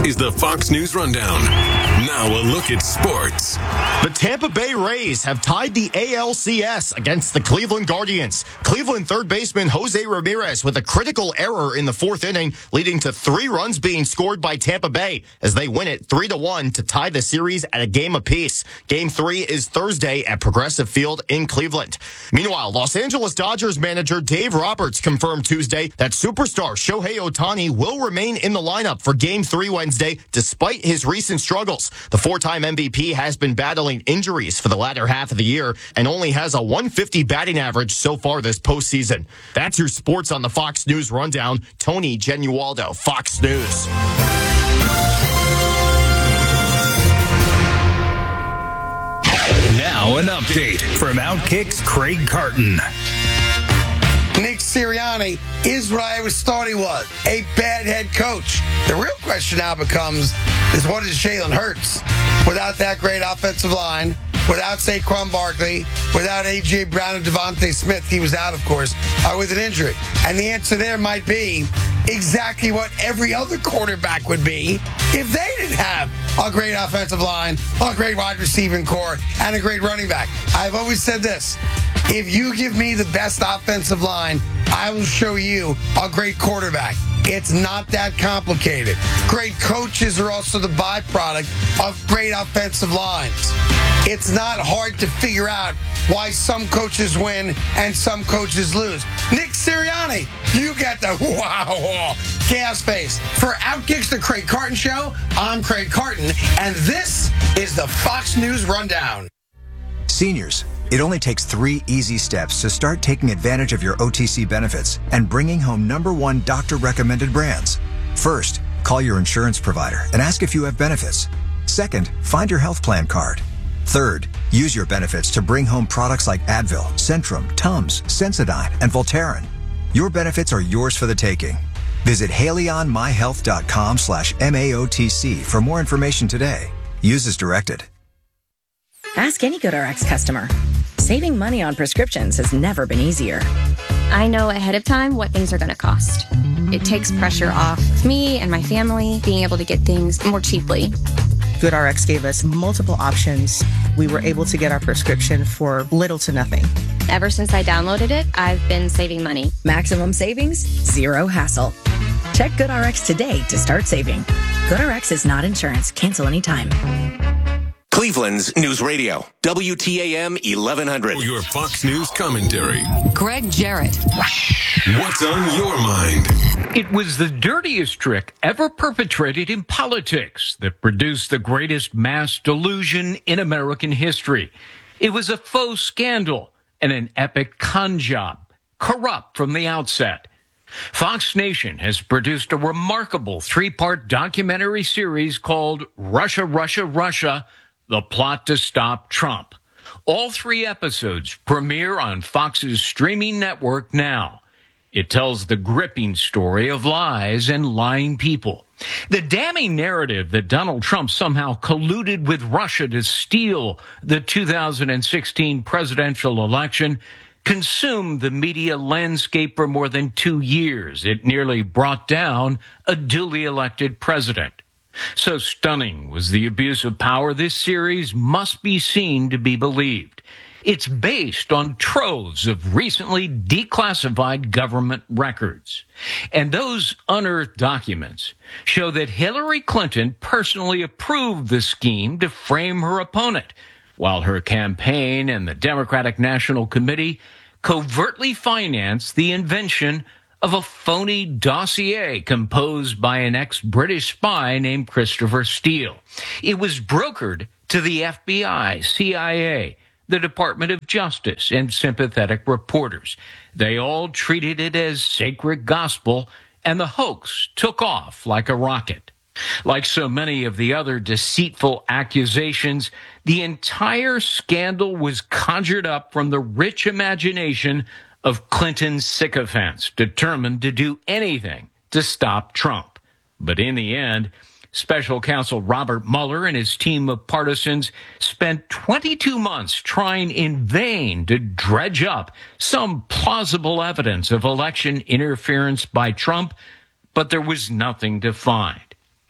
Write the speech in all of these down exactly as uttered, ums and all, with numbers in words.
is the Fox News Rundown. Now a look at sports. The Tampa Bay Rays have tied the A L C S against the Cleveland Guardians. Cleveland third baseman Jose Ramirez with a critical error in the fourth inning, leading to three runs being scored by Tampa Bay as they win it three to one to tie the series at a game apiece. Game three is Thursday at Progressive Field in Cleveland. Meanwhile, Los Angeles Dodgers manager Dave Roberts confirmed Tuesday that superstar Shohei Ohtani will remain in the lineup for Game three Wednesday despite his recent struggles. The four-time M V P has been battling injuries for the latter half of the year and only has a one fifty batting average so far this postseason. That's your sports on the Fox News Rundown. Tony Genualdo, Fox News. Now an update from Outkick's Craig Carton. Nick Sirianni is what I always thought he was, a bad head coach. The real question now becomes is what is Jalen Hurts without that great offensive line, without Saquon Barkley, without A J. Brown and Devontae Smith. He was out, of course, uh, with an injury. And the answer there might be exactly what every other quarterback would be if they didn't have a great offensive line, a great wide receiving core, and a great running back. I've always said this. If you give me the best offensive line, I will show you a great quarterback. It's not that complicated. Great coaches are also the byproduct of great offensive lines. It's not hard to figure out why some coaches win and some coaches lose. Nick Sirianni, you get the wow gas face. For Outkick's The Craig Carton Show, I'm Craig Carton, and this is the Fox News Rundown. Seniors, it only takes three easy steps to start taking advantage of your O T C benefits and bringing home number one doctor-recommended brands. First, call your insurance provider and ask if you have benefits. Second, find your health plan card. Third, use your benefits to bring home products like Advil, Centrum, Tums, Sensodyne, and Voltaren. Your benefits are yours for the taking. Visit haleyonmyhealth.com slash MAOTC for more information today. Use as directed. Ask any GoodRx customer. Saving money on prescriptions has never been easier. I know ahead of time what things are going to cost. It takes pressure off me and my family being able to get things more cheaply. GoodRx gave us multiple options. We were able to get our prescription for little to nothing. Ever since I downloaded it, I've been saving money. Maximum savings, zero hassle. Check GoodRx today to start saving. GoodRx is not insurance. Cancel anytime. Cleveland's News Radio, W T A M eleven hundred. For your Fox News commentary, Greg Jarrett. What's on your mind? It was the dirtiest trick ever perpetrated in politics that produced the greatest mass delusion in American history. It was a faux scandal and an epic con job, corrupt from the outset. Fox Nation has produced a remarkable three-part documentary series called Russia, Russia, Russia, The Plot to Stop Trump. All three episodes premiere on Fox's streaming network now. It tells the gripping story of lies and lying people. The damning narrative that Donald Trump somehow colluded with Russia to steal the two thousand sixteen presidential election consumed the media landscape for more than two years. It nearly brought down a duly elected president. So stunning was the abuse of power, this series must be seen to be believed. It's based on troves of recently declassified government records. And those unearthed documents show that Hillary Clinton personally approved the scheme to frame her opponent, while her campaign and the Democratic National Committee covertly financed the invention of a phony dossier composed by an ex-British spy named Christopher Steele. It was brokered to the F B I, C I A, the Department of Justice, and sympathetic reporters. They all treated it as sacred gospel, and the hoax took off like a rocket. Like so many of the other deceitful accusations, the entire scandal was conjured up from the rich imagination of Clinton's sycophants, determined to do anything to stop Trump. But in the end, Special Counsel Robert Mueller and his team of partisans spent twenty-two months trying in vain to dredge up some plausible evidence of election interference by Trump, but there was nothing to find.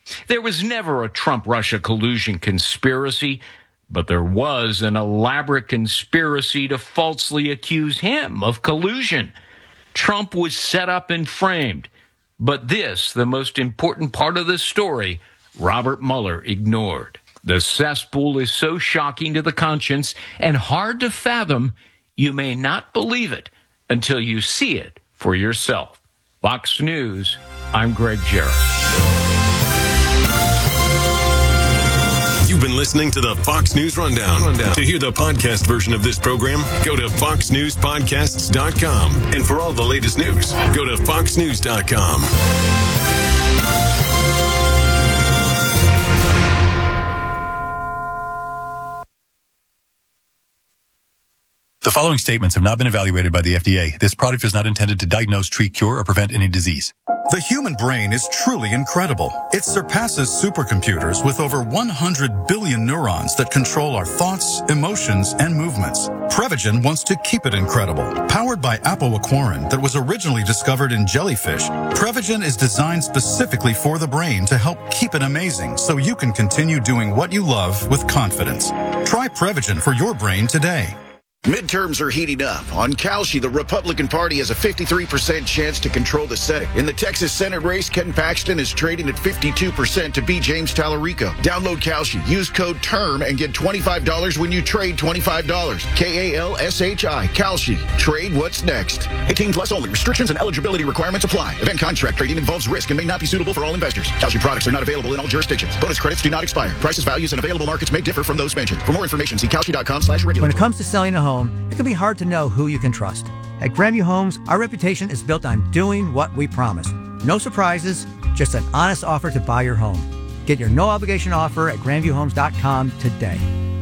There was never a Trump-Russia collusion conspiracy, but there was an elaborate conspiracy to falsely accuse him of collusion. Trump was set up and framed. But this, the most important part of the story, Robert Mueller ignored. The cesspool is so shocking to the conscience and hard to fathom, you may not believe it until you see it for yourself. Fox News, I'm Greg Jarrett. You've been listening to the Fox News Rundown. Rundown. To hear the podcast version of this program, go to fox news podcasts dot com. And for all the latest news, go to fox news dot com. The following statements have not been evaluated by the F D A. This product is not intended to diagnose, treat, cure, or prevent any disease. The human brain is truly incredible. It surpasses supercomputers with over one hundred billion neurons that control our thoughts, emotions, and movements. Prevagen wants to keep it incredible. Powered by apoaquarin that was originally discovered in jellyfish, Prevagen is designed specifically for the brain to help keep it amazing so you can continue doing what you love with confidence. Try Prevagen for your brain today. Midterms are heating up. On Kalshi, the Republican Party has a fifty-three percent chance to control the Senate. In the Texas Senate race, Ken Paxton is trading at fifty-two percent to beat James Tallarico. Download Kalshi. Use code TERM and get twenty-five dollars when you trade twenty-five dollars. K A L S H I. Kalshi. Trade what's next. eighteen plus only. Restrictions and eligibility requirements apply. Event contract trading involves risk and may not be suitable for all investors. Kalshi products are not available in all jurisdictions. Bonus credits do not expire. Prices, values, and available markets may differ from those mentioned. For more information, see kalshi dot com slash regulatory. When it comes to selling a home, it can be hard to know who you can trust. At Grandview Homes, our reputation is built on doing what we promise. No surprises, just an honest offer to buy your home. Get your no-obligation offer at grandview homes dot com today.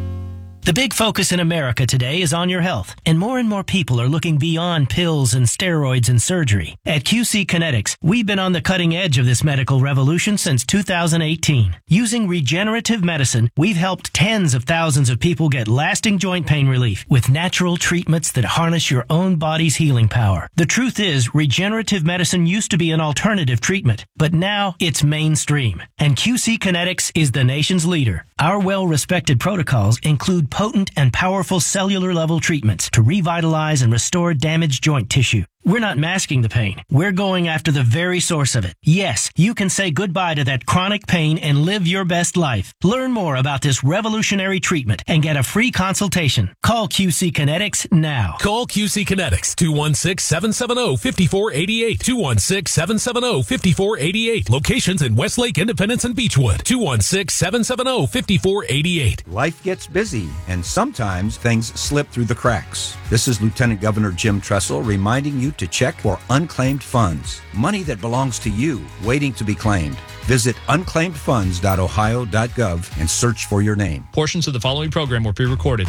The big focus in America today is on your health, and more and more people are looking beyond pills and steroids and surgery. At Q C Kinetics, we've been on the cutting edge of this medical revolution since two thousand eighteen. Using regenerative medicine, we've helped tens of thousands of people get lasting joint pain relief with natural treatments that harness your own body's healing power. The truth is, regenerative medicine used to be an alternative treatment, but now it's mainstream. And Q C Kinetics is the nation's leader. Our well-respected protocols include potent and powerful cellular-level treatments to revitalize and restore damaged joint tissue. We're not masking the pain. We're going after the very source of it. Yes, you can say goodbye to that chronic pain and live your best life. Learn more about this revolutionary treatment and get a free consultation. Call Q C Kinetics now. Call Q C Kinetics, two one six, seven seven zero, five four eight eight, two one six, seven seven zero, five four eight eight. Locations in Westlake, Independence, and Beechwood, two one six, seven seven zero, five four eight eight. Life gets busy, and sometimes things slip through the cracks. This is Lieutenant Governor Jim Tressel reminding you to check for unclaimed funds, money that belongs to you, waiting to be claimed. Visit unclaimed funds dot ohio dot gov and search for your name. Portions of the following program were pre-recorded.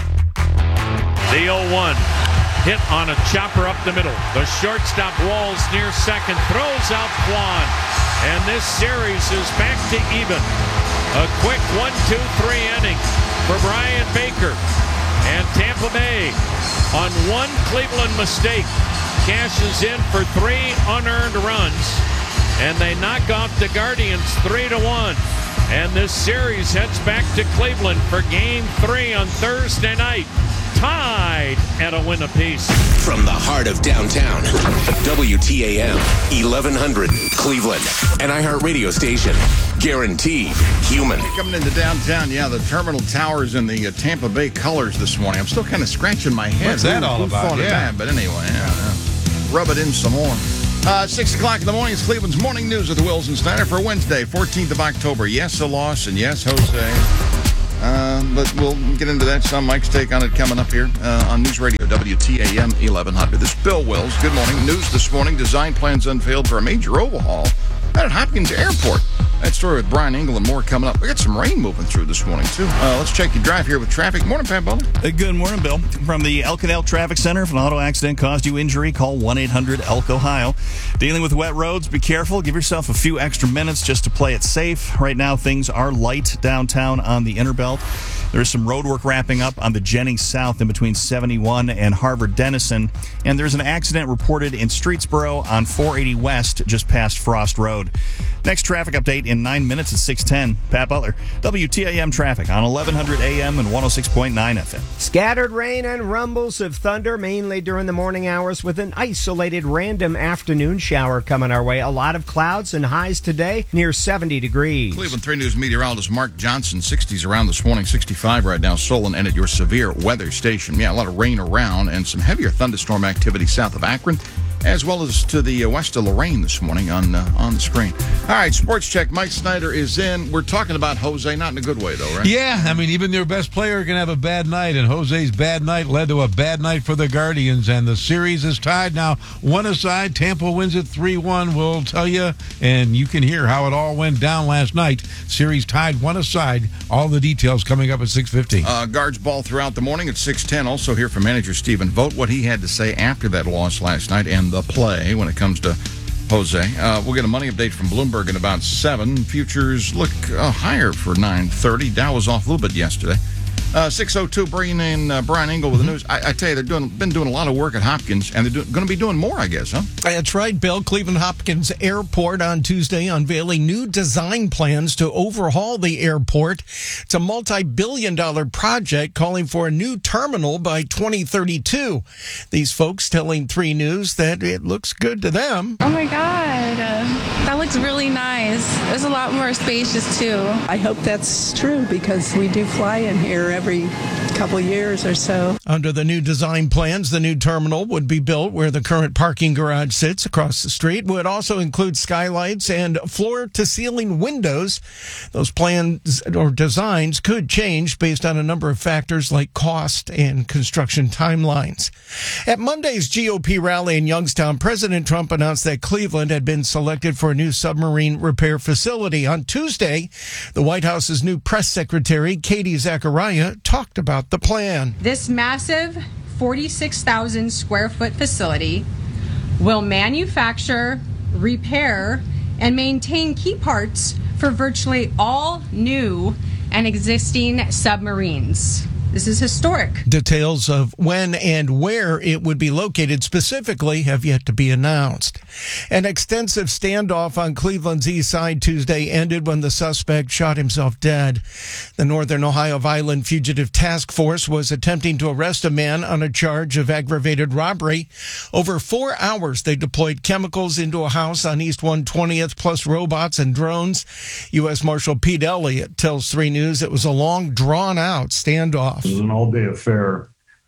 The oh one hit on a chopper up the middle. The shortstop Walls near second, throws out Kwan, and this series is back to even. A quick one two three inning for Brian Baker, and Tampa Bay, on one Cleveland mistake, cashes in for three unearned runs, and they knock off the Guardians three to one. And this series heads back to Cleveland for game three on Thursday night, tied at a win apiece. From the heart of downtown, W T A M, eleven hundred Cleveland, an iHeartRadio station. Guaranteed human. Coming into downtown, yeah, the terminal towers in the uh, Tampa Bay colors this morning. I'm still kind of scratching my head. What's that who, all who about? Yeah. Yeah. That? But anyway, yeah, yeah. Rub it in some more. Uh, six o'clock in the morning is Cleveland's morning news with Wills and Snyder for Wednesday, fourteenth of October. Yes, a loss, and yes, Jose. Uh, but we'll get into that. Some Mike's take on it coming up here uh, on News Radio W T A M eleven hundred. This is Bill Wills. Good morning. News this morning: design plans unveiled for a major overhaul out at Hopkins Airport. That story with Brian Engel and more coming up. We got some rain moving through this morning, too. Uh, let's check your drive here with traffic. Morning, Pat Butler. Uh, good morning, Bill. From the El Canal Traffic Center, if an auto accident caused you injury, call one eight hundred E L C Ohio. Dealing with wet roads, be careful. Give yourself a few extra minutes just to play it safe. Right now, things are light downtown on the Inner Belt. There's some road work wrapping up on the Jennings South in between seventy-one and Harvard-Denison. And there's an accident reported in Streetsboro on four eighty West, just past Frost Road. Next traffic update in nine minutes at six ten. Pat Butler, W T A M traffic on eleven hundred A M and one oh six point nine F M. Scattered rain and rumbles of thunder, mainly during the morning hours, with an isolated random afternoon shower coming our way. A lot of clouds and highs today near seventy degrees. Cleveland three News meteorologist Mark Johnson, sixties around this morning, sixty-five right now, Solon, and at your severe weather station. Yeah, a lot of rain around and some heavier thunderstorm activity south of Akron, as well as to the west of Lorraine this morning on uh, on the screen. All right, Sports Check. Mike Snyder is in. We're talking about Jose, not in a good way, though, right? Yeah, I mean, even their best player can have a bad night, and Jose's bad night led to a bad night for the Guardians, and the series is tied now. One aside, Tampa wins it three one. We'll tell you, and you can hear how it all went down last night. Series tied one aside. All the details coming up at six fifteen. Uh, guards ball throughout the morning at six ten. Also hear from manager Stephen Vogt, what he had to say after that loss last night and the play when it comes to Jose. Uh, we'll get a money update from Bloomberg in about seven. Futures look uh, higher for nine thirty. Dow was off a little bit yesterday. Uh, six oh two, bringing in uh, Brian Engel with the news. I, I tell you, they've doing, been doing a lot of work at Hopkins, and they're going to be doing more, I guess, huh? That's right, Bill. Cleveland Hopkins Airport on Tuesday unveiling new design plans to overhaul the airport. It's a multi-billion dollar project calling for a new terminal by twenty thirty-two. These folks telling three News that it looks good to them. Oh, my God. Uh, that looks really nice. There's a lot more spacious, too. I hope that's true because we do fly in here every couple years or so. Under the new design plans, the new terminal would be built where the current parking garage sits across the street. Would also include skylights and floor-to-ceiling windows. Those plans or designs could change based on a number of factors like cost and construction timelines. At Monday's G O P rally in Youngstown, President Trump announced that Cleveland had been selected for a new submarine repair facility. On Tuesday, the White House's new press secretary, Katie Zachariah, talked about the plan. This massive forty-six thousand square foot facility will manufacture, repair, and maintain key parts for virtually all new and existing submarines. This is historic. Details of when and where it would be located specifically have yet to be announced. An extensive standoff on Cleveland's east side Tuesday ended when the suspect shot himself dead. The Northern Ohio Violent Fugitive Task Force was attempting to arrest a man on a charge of aggravated robbery. Over four hours, they deployed chemicals into a house on East one twentieth, plus robots and drones. U S Marshal Pete Elliott tells three News it was a long, drawn-out standoff. It was an all-day affair.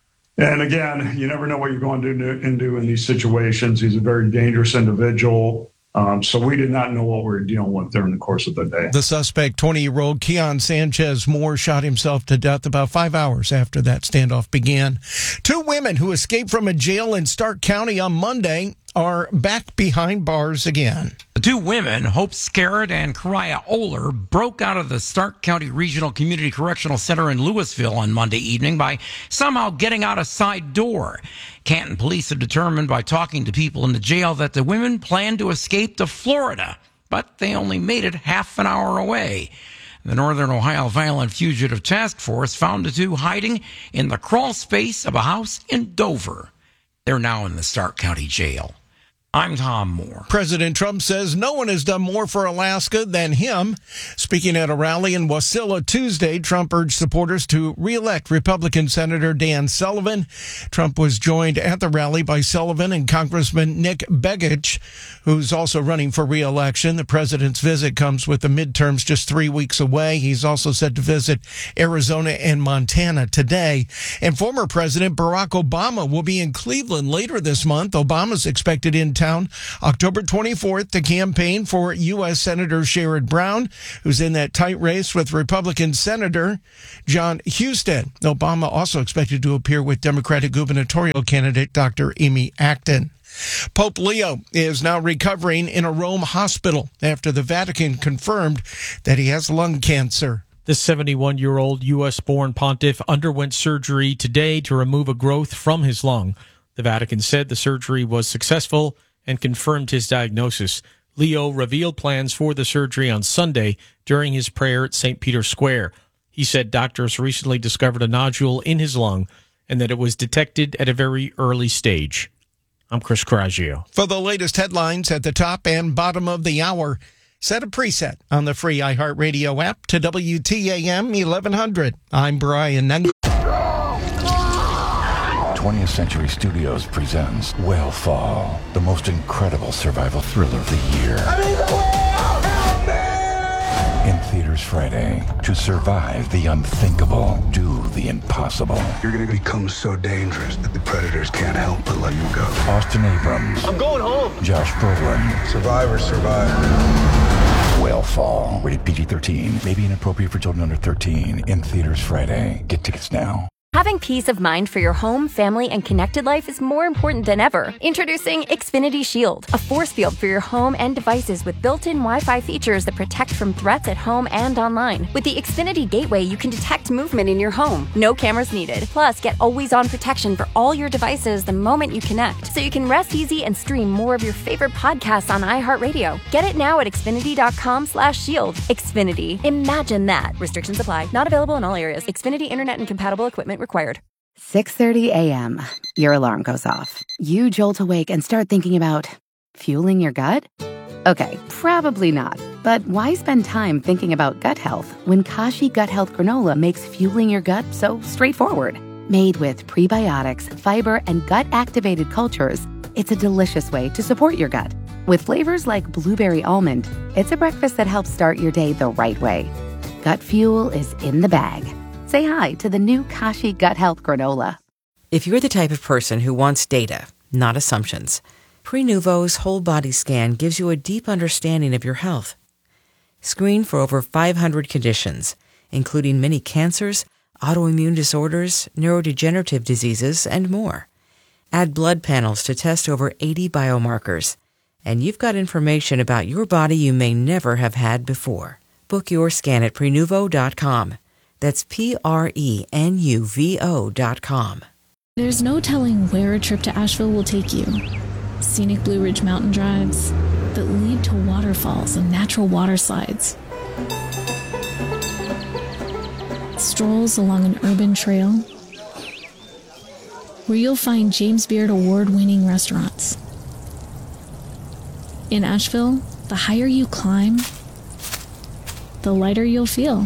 And again, you never know what you're going to do into in these situations. He's a very dangerous individual. Um, so we did not know what we were dealing with during the course of the day. The suspect, twenty-year-old Keon Sanchez Moore, shot himself to death about five hours after that standoff began. Two women who escaped from a jail in Stark County on Monday are back behind bars again. The two women, Hope Scarrett and Kariah Oler, broke out of the Stark County Regional Community Correctional Center in Louisville on Monday evening by somehow getting out a side door. Canton police have determined by talking to people in the jail that the women planned to escape to Florida, but they only made it half an hour away. The Northern Ohio Violent Fugitive Task Force found the two hiding in the crawl space of a house in Dover. They're now in the Stark County Jail. I'm Tom Moore. President Trump says no one has done more for Alaska than him. Speaking at a rally in Wasilla Tuesday, Trump urged supporters to re-elect Republican Senator Dan Sullivan. Trump was joined at the rally by Sullivan and Congressman Nick Begich, who's also running for re-election. The president's visit comes with the midterms just three weeks away. He's also set to visit Arizona and Montana today. And former President Barack Obama will be in Cleveland later this month. Obama's expected in town October twenty-fourth to campaign for U S Senator Sherrod Brown, who's in that tight race with Republican Senator John Husted. Obama also expected to appear with Democratic gubernatorial candidate Doctor Amy Acton. Pope Leo is now recovering in a Rome hospital after the Vatican confirmed that he has lung cancer. The seventy-one-year-old U S-born pontiff underwent surgery today to remove a growth from his lung. The Vatican said the surgery was successful and confirmed his diagnosis. Leo revealed plans for the surgery on Sunday during his prayer at Saint Peter's Square. He said doctors recently discovered a nodule in his lung and that it was detected at a very early stage. I'm Chris Coraggio. For the latest headlines at the top and bottom of the hour, set a preset on the free iHeartRadio app to W T A M eleven hundred. I'm Brian Nung. twentieth Century Studios presents Whale Fall, the most incredible survival thriller of the year. I'm in the whale! Help me! In theaters Friday. To survive the unthinkable, do the impossible. You're going to become so dangerous that the predators can't help but let you go. Austin Abrams. I'm going home. Josh Brolin. Survivors survive. Whale Fall. Rated P G thirteen. May be inappropriate for children under thirteen. In theaters Friday. Get tickets now. Having peace of mind for your home, family, and connected life is more important than ever. Introducing Xfinity Shield, a force field for your home and devices with built-in Wi-Fi features that protect from threats at home and online. With the Xfinity Gateway, you can detect movement in your home. No cameras needed. Plus, get always-on protection for all your devices the moment you connect, so you can rest easy and stream more of your favorite podcasts on iHeartRadio. Get it now at Xfinity.com slash shield. Xfinity. Imagine that. Restrictions apply. Not available in all areas. Xfinity Internet and compatible equipment required. six thirty a.m. Your alarm goes off. You jolt awake and start thinking about fueling your gut? Okay, probably not. But why spend time thinking about gut health when Kashi Gut Health Granola makes fueling your gut so straightforward? Made with prebiotics, fiber, and gut-activated cultures, it's a delicious way to support your gut. With flavors like blueberry almond, it's a breakfast that helps start your day the right way. Gut fuel is in the bag. Say hi to the new Kashi Gut Health Granola. If you're the type of person who wants data, not assumptions, Prenuvo's whole body scan gives you a deep understanding of your health. Screen for over five hundred conditions, including many cancers, autoimmune disorders, neurodegenerative diseases, and more. Add blood panels to test over eighty biomarkers, and you've got information about your body you may never have had before. Book your scan at Prenuvo dot com. That's P R E N U V O dot com. There's no telling where a trip to Asheville will take you. Scenic Blue Ridge mountain drives that lead to waterfalls and natural water slides. Strolls along an urban trail where you'll find James Beard award-winning restaurants. In Asheville, the higher you climb, the lighter you'll feel.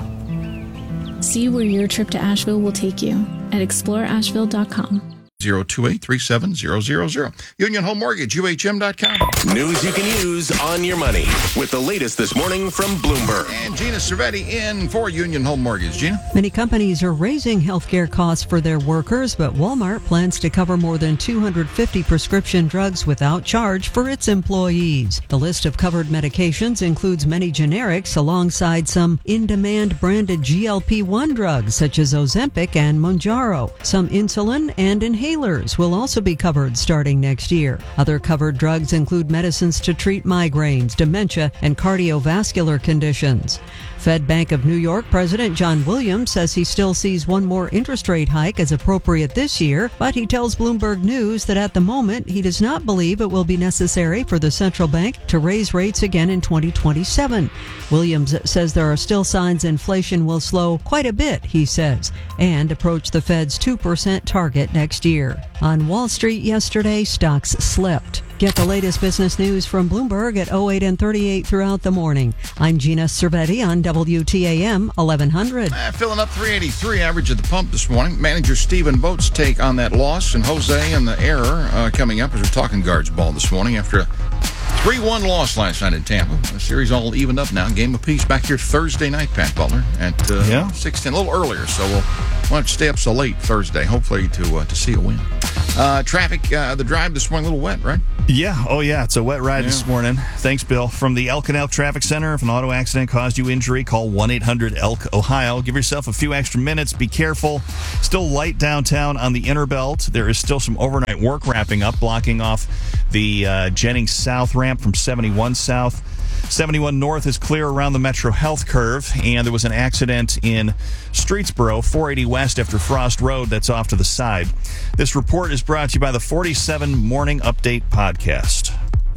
See where your trip to Asheville will take you at explore asheville dot com. zero two eight, three seven zero zero zero. Union Home Mortgage, U H M dot com. News you can use on your money with the latest this morning from Bloomberg. And Gina Cervetti in for Union Home Mortgage. Gina? Many companies are raising healthcare costs for their workers, but Walmart plans to cover more than two hundred fifty prescription drugs without charge for its employees. The list of covered medications includes many generics alongside some in-demand branded G L P one drugs such as Ozempic and Mounjaro. Some insulin and inhalers will also be covered starting next year. Other covered drugs include medicines to treat migraines, dementia, and cardiovascular conditions. Fed Bank of New York President John Williams says he still sees one more interest rate hike as appropriate this year, but he tells Bloomberg News that at the moment he does not believe it will be necessary for the central bank to raise rates again in twenty twenty-seven. Williams says there are still signs inflation will slow quite a bit, he says, and approach the Fed's two percent target next year. On Wall Street yesterday, stocks slipped. Get the latest business news from Bloomberg at oh eight and thirty-eight throughout the morning. I'm Gina Cervetti on W T A M eleven hundred. Uh, filling up three eighty-three average at the pump this morning. Manager Stephen Voigt's take on that loss, and Jose and the error uh, coming up as we're talking Guards ball this morning after a three one loss last night in Tampa. The series all evened up now. Game apiece back here Thursday night, Pat Butler, at uh, yeah. six ten, a little earlier, so we'll, we'll have to stay up so late Thursday, hopefully to uh, to see a win. Uh, traffic, uh, the drive this morning, a little wet, right? Yeah. Oh, yeah. It's a wet ride Yeah. this morning. Thanks, Bill. From the Elk and Elk Traffic Center, if an auto accident caused you injury, call one eight hundred elk ohio. Give yourself a few extra minutes. Be careful. Still light downtown on the inner belt. There is still some overnight work wrapping up, blocking off the uh, Jennings South ramp from seventy-one South. seventy-one North is clear around the Metro Health curve, and there was an accident in Streetsboro, four eighty West after Frost Road. That's off to the side. This report is brought to you by the forty-seven Morning Update podcast.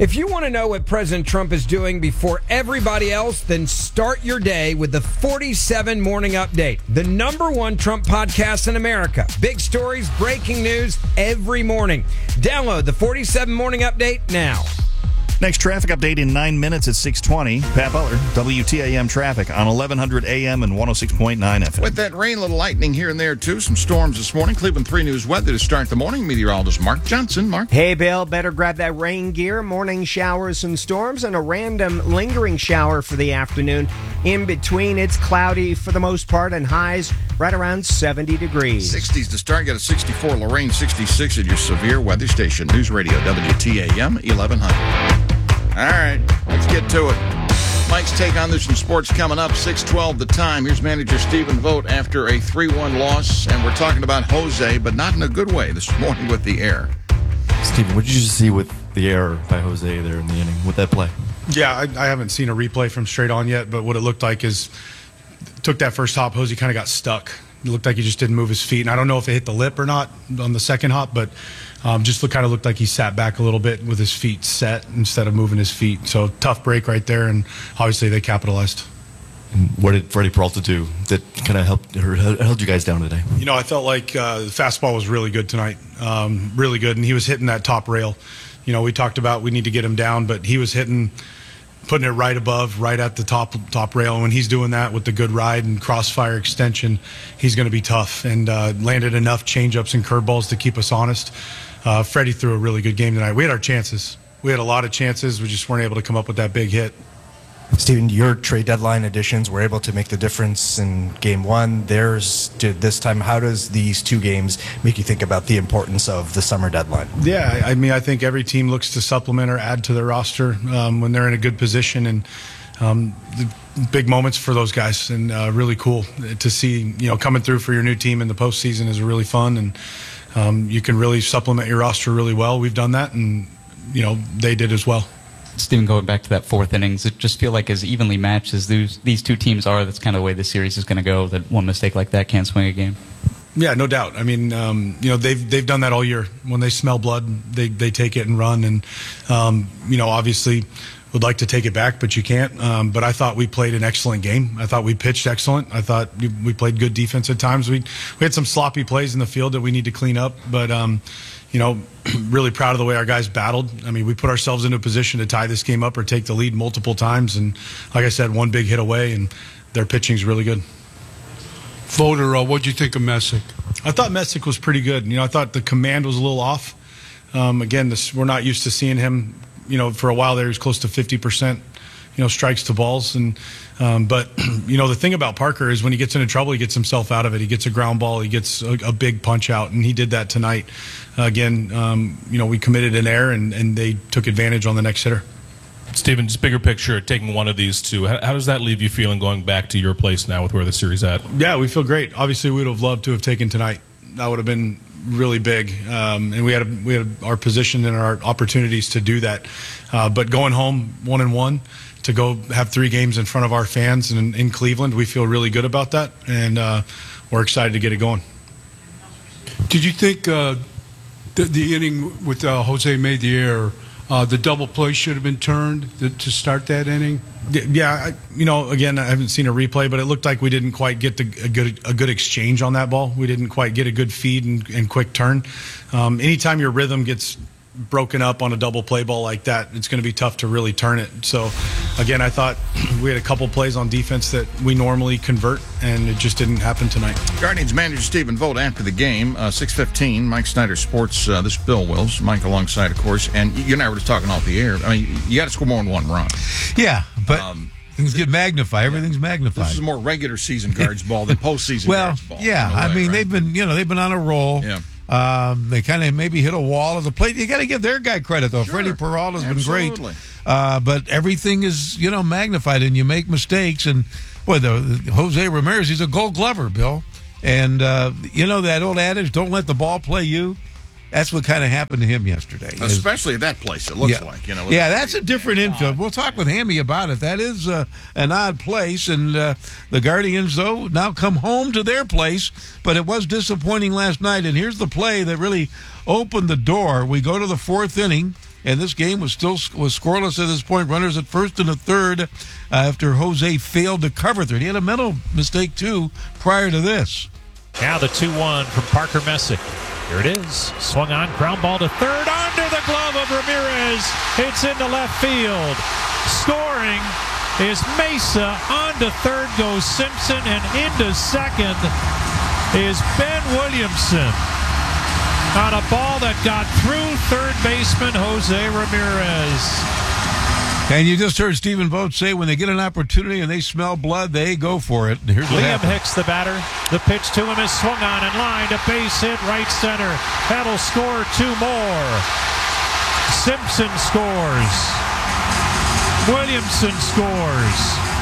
If you want to know what President Trump is doing before everybody else, then start your day with the forty-seven Morning Update, the number one Trump podcast in America. Big stories, breaking news every morning. Download the forty-seven Morning Update now. Next traffic update in nine minutes at six twenty. Pat Butler, W T A M traffic on eleven hundred A M and one oh six point nine F M. With that rain, little lightning here and there, too. Some storms this morning. Cleveland three News weather to start the morning. Meteorologist Mark Johnson. Mark. Hey, Bill. Better grab that rain gear. Morning showers and storms and a random lingering shower for the afternoon. In between, it's cloudy for the most part and highs right around seventy degrees. sixties to start. Got a sixty-four. Lorraine, sixty-six at your severe weather station. News Radio W T A M eleven hundred. All right, let's get to it. Mike's take on this in sports coming up, six twelve the time. Here's manager Stephen Vogt after a three one loss, and we're talking about Jose, but not in a good way this morning with the air. Stephen, what did you see with the error by Jose there in the inning with that play? Yeah, I, I haven't seen a replay from straight on yet, but what it looked like is took that first hop, Jose kind of got stuck. It looked like he just didn't move his feet, and I don't know if it hit the lip or not on the second hop, but um, just look, kind of looked like he sat back a little bit with his feet set instead of moving his feet. So tough break right there, and obviously they capitalized. And what did Freddie Peralta do that kind of helped or held you guys down today? You know, I felt like uh, the fastball was really good tonight, um, really good, and he was hitting that top rail. You know, we talked about we need to get him down, but he was hitting, putting it right above, right at the top top rail. And when he's doing that with the good ride and crossfire extension, he's going to be tough, and uh, landed enough changeups and curveballs to keep us honest. Uh, Freddie threw a really good game tonight. We had our chances. We had a lot of chances. We just weren't able to come up with that big hit. Stephen, your trade deadline additions were able to make the difference in game one. Theirs did this time. How does these two games make you think about the importance of the summer deadline? Yeah, I mean, I think every team looks to supplement or add to their roster um, when they're in a good position, and um, the big moments for those guys, and uh, really cool to see. You know, coming through for your new team in the postseason is really fun, and um, you can really supplement your roster really well. We've done that, and you know they did as well. Stephen, going back to that fourth inning, does it just feel like as evenly matched as these, these two teams are, that's kind of the way the series is going to go, that one mistake like that can't swing a game? Yeah, no doubt. I mean, um, you know, they've they've done that all year. When they smell blood, they, they take it and run. And, um, you know, obviously would like to take it back, but you can't. Um, but I thought we played an excellent game. I thought we pitched excellent. I thought we played good defense at times. We, we had some sloppy plays in the field that we need to clean up. But, um, you know, really proud of the way our guys battled. I mean, we put ourselves into a position to tie this game up or take the lead multiple times. And like I said, one big hit away, and their pitching's really good. Voter, uh, what'd you think of Messick? I thought Messick was pretty good. You know, I thought the command was a little off. Um, again, this, we're not used to seeing him. You know, for a while there, he was close to fifty percent, you know, strikes to balls. And um, but, you know, the thing about Parker is when he gets into trouble, he gets himself out of it. He gets a ground ball. He gets a, a big punch out, and he did that tonight. Uh, again, um, you know, we committed an error, and, and they took advantage on the next hitter. Stephen, just bigger picture, taking one of these two, how, how does that leave you feeling going back to your place now with where the series at? Yeah, we feel great. Obviously, we would have loved to have taken tonight. That would have been really big, um, and we had a, we had our position and our opportunities to do that. Uh, but going home one and one to go have three games in front of our fans and in Cleveland, we feel really good about that, and uh, we're excited to get it going. Did you think uh, the, the inning with uh, Jose made the error, uh, the double play should have been turned to, to start that inning? Yeah, I, you know, again, I haven't seen a replay, but it looked like we didn't quite get the, a good a good exchange on that ball. We didn't quite get a good feed and, and quick turn. Um, anytime your rhythm gets broken up on a double play ball like that, it's going to be tough to really turn it. So, again, I thought we had a couple plays on defense that we normally convert, and it just didn't happen tonight. Guardians manager Stephen Vogt after the game, uh, six fifteen, Mike Snyder Sports, uh, this is Bill Wills, Mike alongside, of course, and you and I were just talking off the air. I mean, you got to score more than one run. Yeah, but um, things get magnified. Everything's magnified. This is more regular season Guards ball than postseason well, Guards ball. Yeah, way, I mean, right? they've been, you know, they've been on a roll. Yeah. Um, they kind of maybe hit a wall of the plate. You got to give their guy credit, though. Sure. Freddie Peralta's Absolutely. been great. Uh, but everything is, you know, magnified, and you make mistakes. And, boy, the, the Jose Ramirez, he's a gold glover, Bill. And, uh, you know, that old adage, don't let the ball play you. That's what kind of happened to him yesterday. Especially at that place, it looks yeah. like. You know, yeah, that's a different infield. We'll talk with Hammy about it. That is uh, an odd place, and uh, the Guardians, though, now come home to their place, but it was disappointing last night, and here's the play that really opened the door. We go to the fourth inning, and this game was still was scoreless at this point. Runners at first and a third uh, after Jose failed to cover third. He had a mental mistake, too, prior to this. Now the two one from Parker Messick. Here it is. Swung on, ground ball to third, under the glove of Ramirez. It's into left field. Scoring is Mesa. On to third goes Simpson, and into second is Ben Williamson on a ball that got through third baseman Jose Ramirez. And you just heard Stephen Vogt say when they get an opportunity and they smell blood, they go for it. And here's what Liam happened. Hicks, the batter. The pitch to him is swung on and lined. A base hit right center. That'll score two more. Simpson scores. Williamson scores.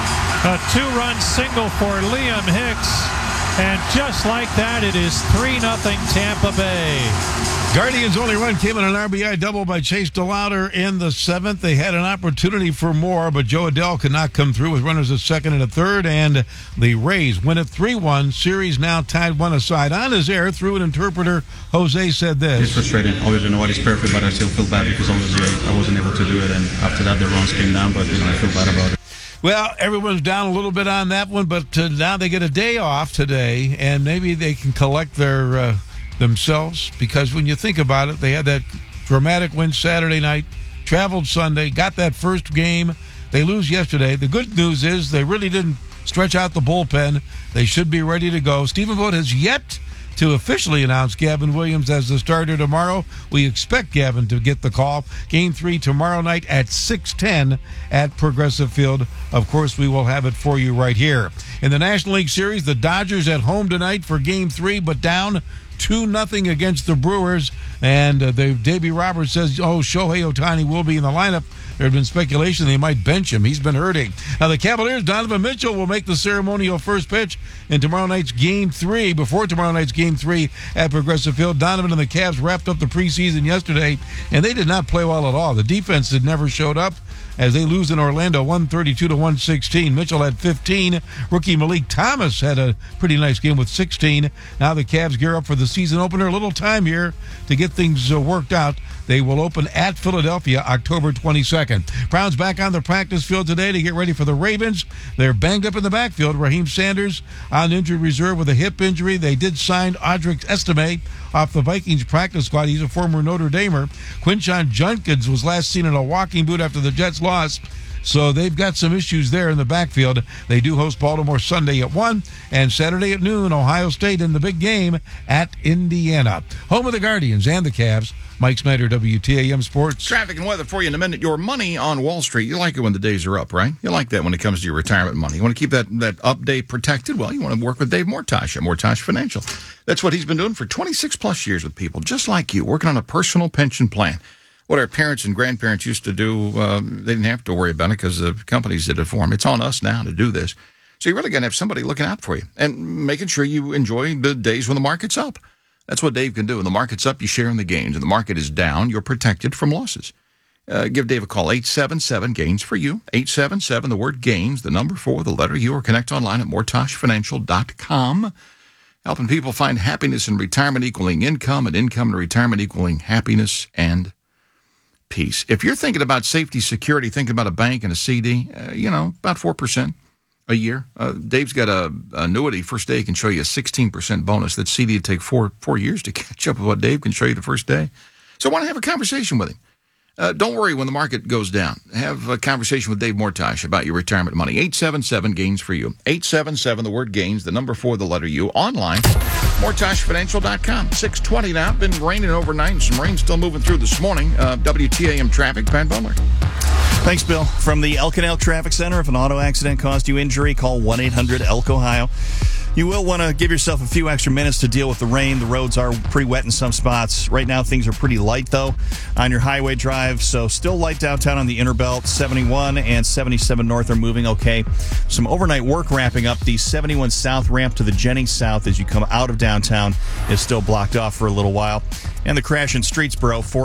A two-run single for Liam Hicks. And just like that, it is three nothing Tampa Bay. Guardians' only run came in an R B I double by Chase DeLauder in the seventh. They had an opportunity for more, but Joe Adell could not come through with runners at second and a third, and the Rays win it three one. Series now tied one aside. On his air, through an interpreter, Jose said this. It's frustrating. Obviously, nobody's perfect, but I still feel bad because obviously I wasn't able to do it, and after that, the runs came down, but you know, I feel bad about it. Well, everyone's down a little bit on that one, but uh, now they get a day off today, and maybe they can collect their uh, themselves, because when you think about it, they had that dramatic win Saturday night, traveled Sunday, got that first game. They lose yesterday. The good news is they really didn't stretch out the bullpen. They should be ready to go. Stephen Vogt has yet to officially announce Gavin Williams as the starter tomorrow. We expect Gavin to get the call. Game three tomorrow night at six ten at Progressive Field. Of course, we will have it for you right here. In the National League Series, the Dodgers at home tonight for game three, but down two nothing against the Brewers. And uh, the Davey Roberts says, oh, Shohei Ohtani will be in the lineup. There had been speculation they might bench him. He's been hurting. Now, the Cavaliers, Donovan Mitchell will make the ceremonial first pitch in tomorrow night's Game three. Before tomorrow night's Game three at Progressive Field, Donovan and the Cavs wrapped up the preseason yesterday, and they did not play well at all. The defense had never showed up as they lose in Orlando one thirty-two to one sixteen. Mitchell had fifteen. Rookie Malik Thomas had a pretty nice game with sixteen. Now the Cavs gear up for the season opener. A little time here to get things uh, worked out. They will open at Philadelphia October twenty-second. Browns back on the practice field today to get ready for the Ravens. They're banged up in the backfield. Raheem Sanders on injured reserve with a hip injury. They did sign Audric Estime off the Vikings practice squad. He's a former Notre Damer. Quinshon Judkins was last seen in a walking boot after the Jets lost. So they've got some issues there in the backfield. They do host Baltimore Sunday at one, and Saturday at noon, Ohio State in the big game at Indiana. Home of the Guardians and the Cavs. Mike Snyder, W T A M Sports. Traffic and weather for you in a minute. Your money on Wall Street. You like it when the days are up, right? You like that when it comes to your retirement money. You want to keep that, that up day protected? Well, you want to work with Dave Mortosh at Mortosh Financial. That's what he's been doing for twenty-six plus years with people just like you, working on a personal pension plan. What our parents and grandparents used to do, uh, they didn't have to worry about it because the companies did it for them. It's on us now to do this. So you're really going to have somebody looking out for you and making sure you enjoy the days when the market's up. That's what Dave can do. When the market's up, you share in the gains. When the market is down, you're protected from losses. Uh, give Dave a call, eight seven seven, GAINS for you. eight seven seven, the word GAINS, the number four, the letter U, or connect online at mortosh financial dot com. Helping people find happiness in retirement equaling income, and income and retirement equaling happiness and peace. If you're thinking about safety, security, thinking about a bank and a C D, uh, you know, about four percent a year. Uh, Dave's got a, a annuity. First day can show you a sixteen percent bonus. That C D would take four four years to catch up with what Dave can show you the first day. So I want to have a conversation with him. Uh, don't worry when the market goes down. Have a conversation with Dave Mortosh about your retirement money. eight seven seven, GAINS for you. eight seven seven, the word GAINS, the number four, the letter U. Online, mortosh financial dot com. six twenty now. Been raining overnight and some rain still moving through this morning. Uh, W T A M traffic, Pat Butler. Thanks, Bill. From the Elk and Elk Traffic Center, if an auto accident caused you injury, call one eight hundred elk ohio. You will want to give yourself a few extra minutes to deal with the rain. The roads are pretty wet in some spots. Right now, things are pretty light, though, on your highway drive. So still light downtown on the inner belt. seventy-one and seventy-seven north are moving okay. Some overnight work wrapping up. The seventy-one south ramp to the Jennings south as you come out of downtown is still blocked off for a little while. And the crash in Streetsboro,